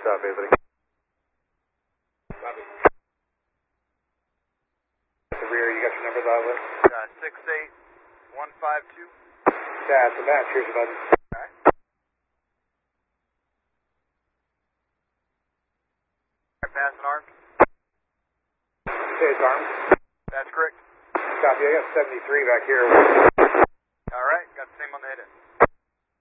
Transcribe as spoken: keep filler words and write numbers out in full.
Copy, buddy. Copy. At the rear, you got your numbers out with? Uh, six eight one five two. That's the match. Here's your button. Alright. Passing arms. Okay, it's armed. That's correct. Copy, I got seventy-three back here.